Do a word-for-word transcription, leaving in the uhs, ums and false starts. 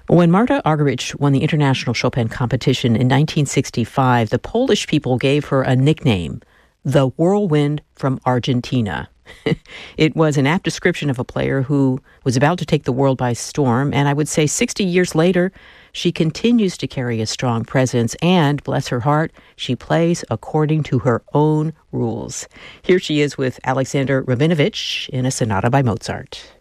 When Marta Argerich won the International Chopin competition in nineteen sixty-five, the Polish people gave her a nickname, the Whirlwind from Argentina. It was an apt description of a player who was about to take the world by storm, and I would say sixty years later, she continues to carry a strong presence, and, bless her heart, she plays according to her own rules. Here she is with Alexander Rabinovich in a sonata by Mozart.